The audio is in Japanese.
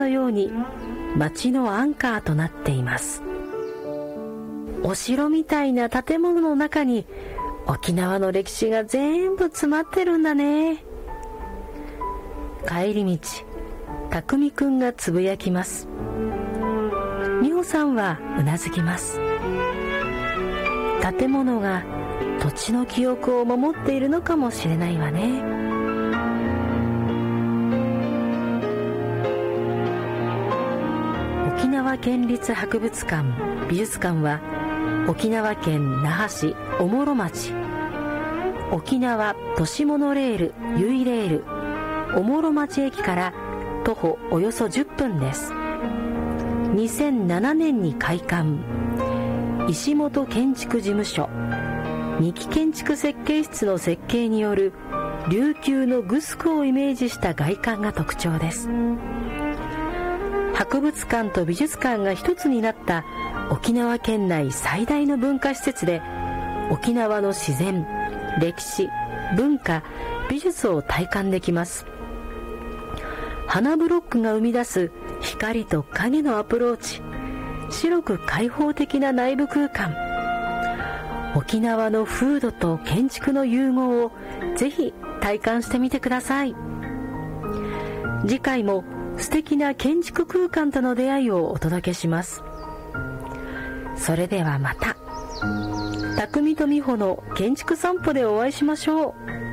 のように町のアンカーとなっています。お城みたいな建物の中に沖縄の歴史が全部詰まってるんだね。帰り道、匠くんがつぶやきます。美穂さんはうなずきます。建物が土地の記憶を守っているのかもしれないわね。沖縄県立博物館・美術館は沖縄県那覇市おもろ町、沖縄都市モノレールゆいレールおもろ町駅から徒歩およそ10分です。2007年に開館。石本建築事務所二木建築設計室の設計による琉球のグスクをイメージした外観が特徴です。博物館と美術館が一つになった沖縄県内最大の文化施設で、沖縄の自然、歴史、文化、美術を体感できます。花ブロックが生み出す光と影のアプローチ、白く開放的な内部空間、沖縄の風土と建築の融合をぜひ体感してみてください。次回も素敵な建築空間との出会いをお届けします。それではまた、匠と美穂の建築散歩でお会いしましょう。